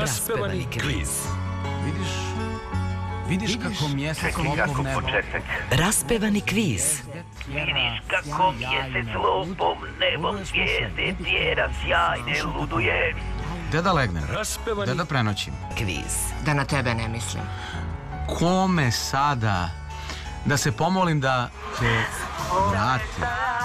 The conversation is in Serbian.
Raspevani kviz. Vidiš kako mjesec lopom nebo. Raspevani kviz. Vidiš kako mjesec lopom nebom zvijezde tjera sjajne luduje. Gde legnem? Raspevani Gde prenoćim? kviz. Da na tebe ne mislim. Kome sada? Da se pomolim da te vrati.